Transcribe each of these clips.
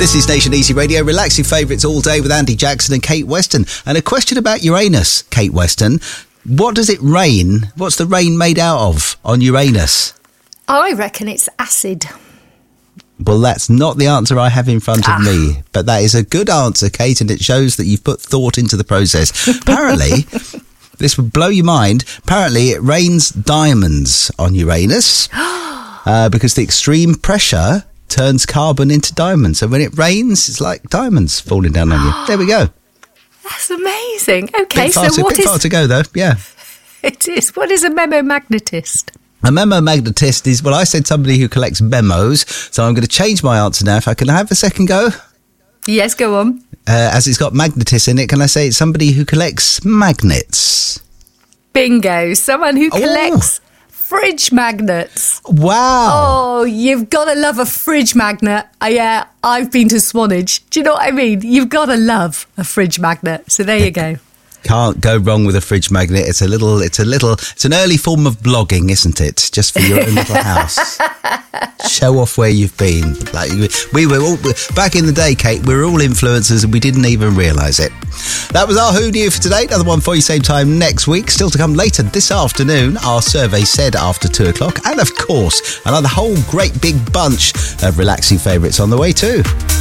This is Nation Easy Radio. Relax your favourites all day with Andy Jackson and Kate Weston. And a question about Uranus, Kate Weston. What does it rain? What's the rain made out of on Uranus? I reckon it's acid. Well, that's not the answer I have in front of me. But that is a good answer, Kate, and it shows that you've put thought into the process. Apparently, this would blow your mind. Apparently, it rains diamonds on Uranus because the extreme pressure turns carbon into diamonds. So when it rains, it's like diamonds falling down on you. There we go. That's amazing. Okay, so what is... far to go, though, yeah. It is. What is a memomagnetist? A memomagnetist is, well, I said somebody who collects memos, so I'm going to change my answer now. If I can have a second go? Yes, go on. As it's got magnetist in it, can I say it's somebody who collects magnets? Bingo. Someone who collects fridge magnets. Wow. Oh, you've got to love a fridge magnet. Yeah, I've been to Swanage. Do you know what I mean? You've got to love a fridge magnet. So there you go. Can't go wrong with a fridge magnet. It's an early form of blogging, isn't it? Just for your own little house. Show off where you've been. Like we were all, back in the day, Kate, we were all influencers and we didn't even realise it. That was our Who Knew for today. Another one for you same time next week. Still to come later this afternoon. Our survey said after 2 o'clock. And of course, another whole great big bunch of relaxing favourites on the way too.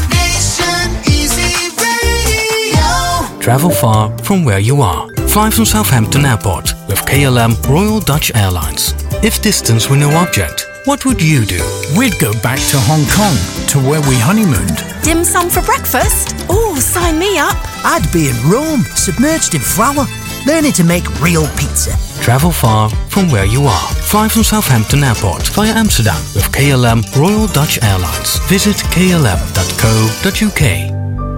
Travel far from where you are. Fly from Southampton Airport with KLM Royal Dutch Airlines. If distance were no object, what would you do? We'd go back to Hong Kong, to where we honeymooned. Dim sum for breakfast? Oh, sign me up. I'd be in Rome, submerged in flour, learning to make real pizza. Travel far from where you are. Fly from Southampton Airport via Amsterdam with KLM Royal Dutch Airlines. Visit klm.co.uk.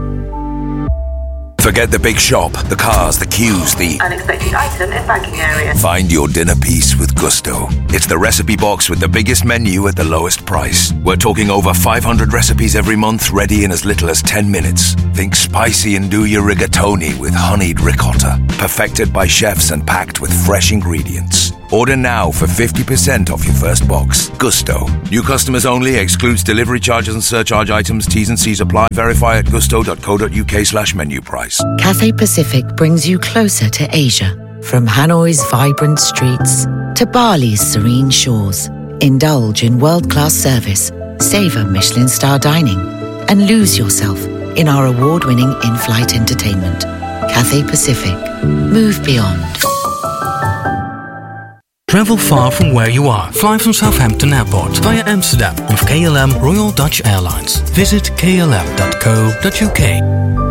Forget the big shop, the cars, the queues, the unexpected item in banking area. Find your dinner piece with Gusto. It's the recipe box with the biggest menu at the lowest price. We're talking over 500 recipes every month, ready in as little as 10 minutes. Think spicy andouille rigatoni with honeyed ricotta. Perfected by chefs and packed with fresh ingredients. Order now for 50% off your first box. Gusto. New customers only. Excludes delivery charges and surcharge items. T's and C's apply. Verify at gusto.co.uk/menu price. Cathay Pacific brings you closer to Asia. From Hanoi's vibrant streets to Bali's serene shores. Indulge in world-class service. Savor Michelin star dining. And lose yourself in our award-winning in-flight entertainment. Cathay Pacific. Move beyond. Travel far from where you are. Fly from Southampton Airport via Amsterdam with KLM Royal Dutch Airlines. Visit klm.co.uk.